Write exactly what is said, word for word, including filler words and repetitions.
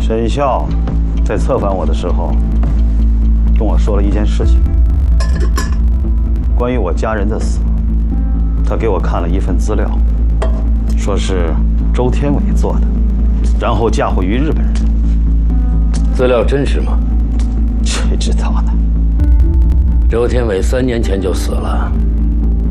沈笑在策反我的时候，跟我说了一件事情，关于我家人的死。他给我看了一份资料，说是周天伟做的，然后嫁祸于日本人。 资料真实吗？ 谁知道呢？ 周天伟三年前就死了。